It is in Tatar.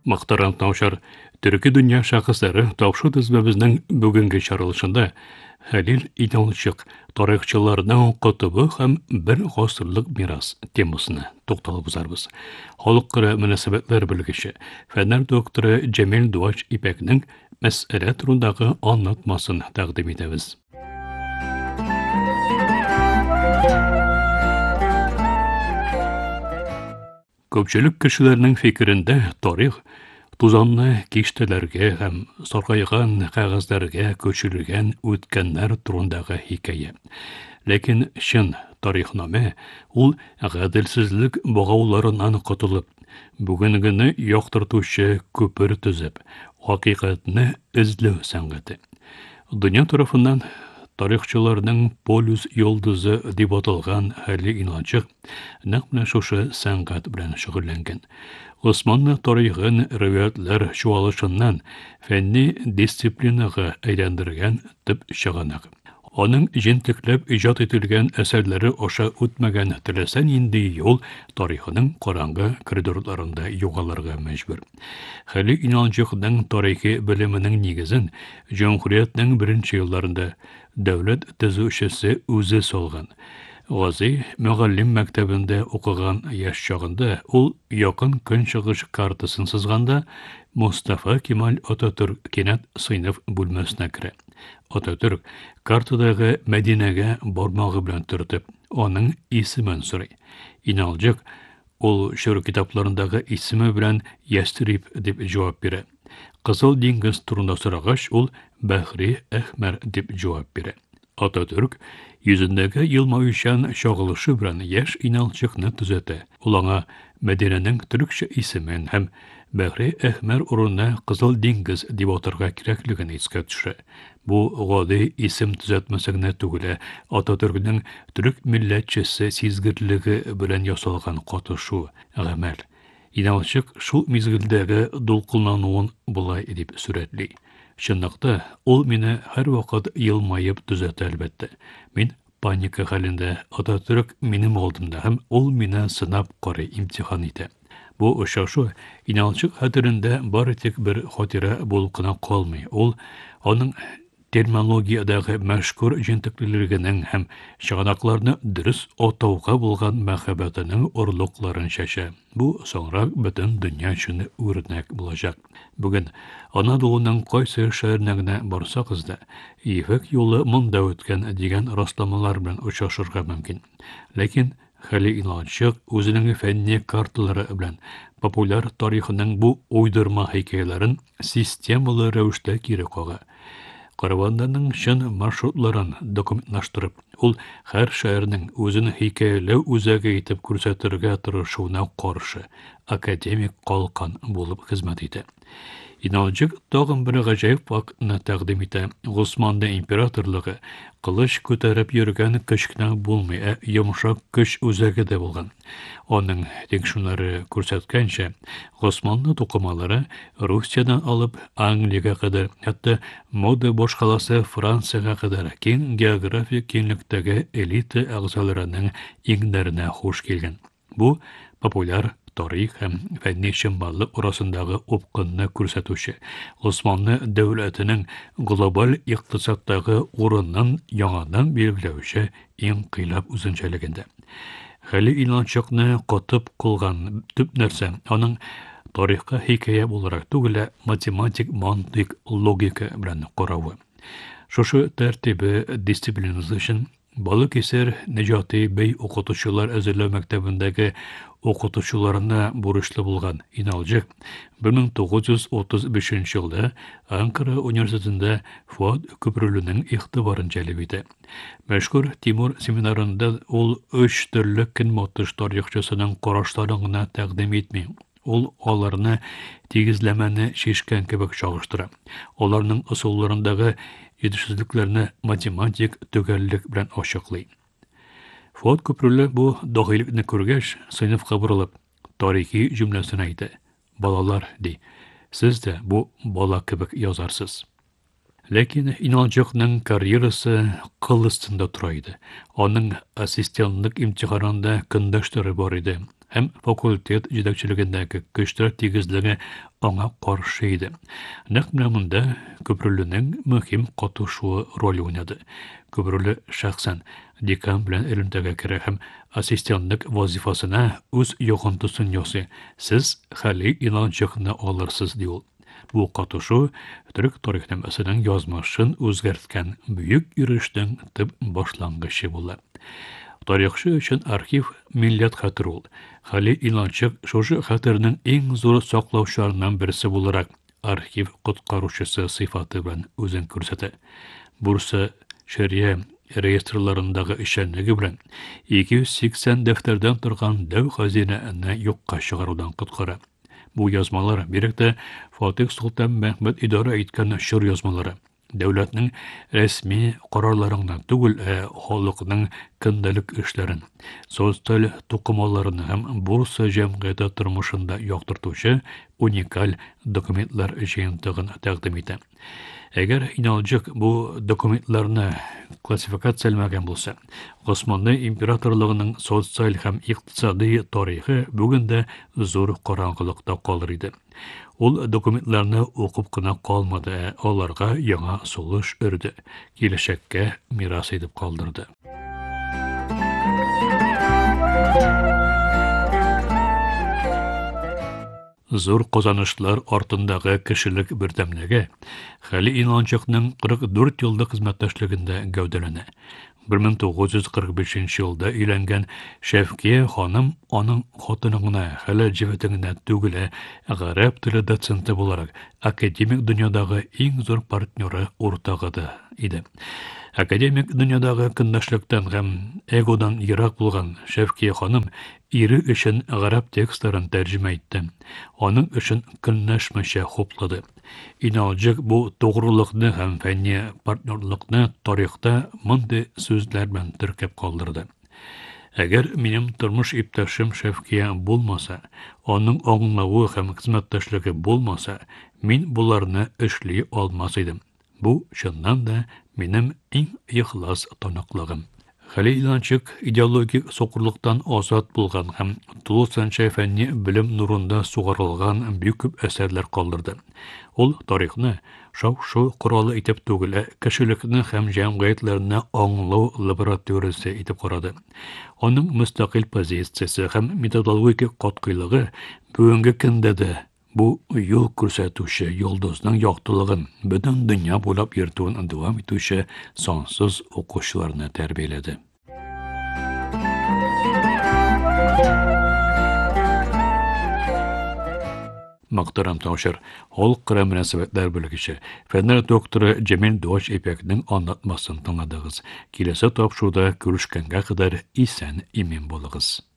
Мақтаран таушар, түркі дүния шақыстары таушы тізбебіздің бүгінгі шарылышында Халил Иналчық тарихчыларының құтыбы һәм бір ғасырлық мирас темасына тоқталып зарбыз. Халық қыры мөнәсәбәтләр белгече, фәннәр докторы Джемил Дуач Ипәкнең мәсьәлә турындагы аңлатмасын тәкъдим итәбез. Көпчелек кешеләрнең фикерендә тарих тузанны киштәләргә һәм саргайган кәгазьләргә күчерелгән үткәннәр турындагы хикәя. Ләкин чын тарихнамә ул гаделсезлек богауларыннан котылып, бүгенгене яктыртучы күпер төзеп, хакыйкатьне эзләү сәнгате. Дөнья тарафыннан тарихчыларның полюс йолдызы дип аталган Халил Иналчык нәкъ менә шушы сәнгать белән шөгыльләнгән. Османлы тарихын риваятлар чуалышыннан фәнни дисциплинага әйләндергән төп чыганак. Аның җентекләп иҗат ителгән әсәрләре аша үтмәгән теләсә нинди юл тарихының караңгы коридорларында югалырга мәҗбүр. Халил Иналчыкның тарихи белеменең нигезен җәмгыятьнең беренче елларында дәүләт төзүчесе үзе салган. Гази мөгаллим мәктәбендә укыган яшь чагында ул якын көнчыгыш картасын сызганда Мустафа Кемаль Ататүрк кинәт сыйныф бүлмәсенә керә. Ататүрк картадагы Мәдинәгә бармагы белән төртеп, аның исемен сорый. Иналчык ул шур китапларындагы исеме белән Ястриб дип җавап бирә. Кызыл диңгез турында сорагач, ул Бәхри Әхмәр дип җавап бирә. Ататүрк йөзендәге елмаючан чагылышы белән яшь Иналчыкны төзәтә. Ул аңа Мәдинәнең төркчә исемен һәм Бәхри Әхмәр урынына Кызыл диңгез дип атарга кирәклеген искә төшерә. Бу гади исем төзәтмәсе генә түгел, Ататүркнең төрек милләтчесе сизгерлеге белән ясалган катышу, гамәл. Иналчык шул мизгелдәге дулкынлануын булай дип сүрәтли. Чынлыкта ул мине һәр вакыт елмаеп төзәтә әлбәттә. Мин паника хәлендә, Ататүрк минем алдымда һәм ул мине сынап карый, имтихан итә. Бу очрашу Иналчык хәтерендә бары тик бер хатира булып кына калмый. Ул аның терминологиядәге мәшһүр җентеклелегенең һәм чыганакларны дөрес атауга булган мәхәббәтенең орлыкларын чәчә. Бу соңрак бөтен дөнья өчен үрнәк булачак. Бүген Анадолуның кайсы шәһәренә барсагыз да, Ефәк юлы монда үткән дигән растамалар белән очрашырга мөмкин. Ләкин Халил Иналчык үзенең фәнни карталары белән популяр тарихының бу уйдырма хикәяләрен системалы рәвештә кире кага. Караваннарның чын маршрутларын документлаштырып, ул һәр шәһәрнең үзен хикәяләү үзәге итеп күрсәтергә тырышуына каршы академик калкан булып хезмәт итә. Иналчык тагын бер гаҗәеп фактны тәкъдим итә. Госманлы императорлыгы кылыч күтәреп йөргән кечкенә булмый, йомшак көч үзәге дә булган. Аның тикшүннәре күрсәткәнчә, Госманлы тукымалары Русиядан алып Англиягә кадәр, хәтта мода башкаласы Франциягә кадәр киң географик киңлектәге элита әгъзаларының иңнәренә хуш килгән. Бу популяр тарих һәм фәнни чынбарлык арасындагы упкынны күрсәтүче, Госманлы дәүләтенең глобаль икътисадтагы урынын яңадан билгеләүче инкыйлаб үзенчәлегендә. Халил Иналчыкны катып кылган төп нәрсә аның тарихка хикәя буларак түгел, математик, мантык, логика белән каравы. Шушы тәртибе дисциплинасы өчен Балыкесер Нәҗати бей укытучылар әзерләү мәктәбендәге укытучыларына бурычлы булган Иналчык 1935 елда Анкара университетында Фуад Көпрүленең игътибарын җәлеп итә. Мәшһүр Тимур семинарында ул 3 төрле көнматыш тарихчысының карашларын гына тәкъдим итми. Ул аларны тигезләмәне шишкән кебек чагыштыра. Аларның ысулларындагы җитешсезлекләрне математик төгәллек белән ачыклый. Фуад Көпрүле бу дагыйлекне күргәч, сыйныфка борылып, тарихи җөмләсен әйтә. Балалар, ди, сез дә бу бала кебек язарсыз. Ләкин Иналчыкның карьерасы кыл астында тора иде. Аның ассистентлык имтиханында көндәшләре бар иде. һәм факультет җитәкчелегендәге көчләр тигезлеге аңа каршы иде. Нәкъ менә монда Көпрүленең мөһим катышуы роль уйнады. Көпрүле шәхсән декан белән элемтәгә керә һәм ассистентлык вазифасына үз йогынтысын ясый. Сез хәли инанчыкны алырсыз ди ул. Бу катышу төрек тарихнамәсенең язмышын үзгәрткән бөек ирештең төп башлангычы була. Тарихчы өчен архив милләт хәтере ул. Хәли Иланчык шушы хәтернең иң зур саклаучыларыннан берсе буларак архив коткаручысы сыйфаты белән үзен күрсәтә. Бурса шәрия реестрларындагы эшчәнлеге белән 280 дәфтәрдән торган дәү хәзинәне юкка чыгарудан коткара. Бу язмалар биректә Фатих Султан Мәхмүд идара иткән шур язмалары. Дәүләтнең рәсми карарларыннан түгел, халыкның көндәлек эшләрен, социаль тукымаларын һәм бурса җәмгыяте тормышында яктыртучы уникаль документлар җыентыгын тәкъдим итә. Әгәр Иналҗык бу документларны классификацияләмәгән булса, Госманлы императорлыгының социаль һәм икътисади тарихы бүген дә зур караңгылыкта калыр иде. Ул документларны укып кына калмады, аларга яңа сулыш өрде, киләчәккә мирас итеп калдырды. Зур казанышлар артындагы кешелек бердәмлеге Хәли Инанчыкның 44 еллык хезмәттәшлегендә гәүдәләнә. 1945 елда өйләнгән Шәфкия ханым аның хатынына хәле җибетеңнә түгелә, гарәп теле доценты буларак академик дөньядагы иң зур партнеры уртагыды иде. Академик дөньядагы көндәшлектән һәм эгодан ерак булган Шәфкия ханым ире өчен гарәп текстларын тәрҗемә итте. Аның өчен көнләшмәчә хуплады. Иналҗык бу тугрылыкны һәм фәнни партнерлыкны тарихта мондый сүзләр белән теркәп калдырды. Әгәр минем тормыш иптәшем Шәфкия булмаса, аның аңлавы һәм хезмәттәшлеге булмаса, мин буларны эшли алмас идем. Бу чыннан да минем иң ихлас таныклыгым. Хәли Иланчык идеологик сокырлыктан азат булган һәм тулысынча фәнни белем нурында сугарылган бик күп әсәрләр калдырды. Ул тарихны шау-шу коралы итеп түгел, кешелекне һәм җәмгыятьләрне аңлау лабораториясе итеп карады. Аның мөстәкыйль позициясе һәм методологик каткыйлыгы бүгенге көндә дә бу юл күрсәтүче йолдызның яктылыгын бөтен дөнья буйлап йөртүен дәвам итүче сансыз укучыларны тәрбияләде. Мактарам таушыр, халык кыра мөнәсәбәтләр бүлегече, фәннәр докторы Җәмил Дуач Ипәкнең аңлатмасын тыңладыгыз. Киләсе тапшыруда күрешкәнгә кадәр исән-имин булыгыз.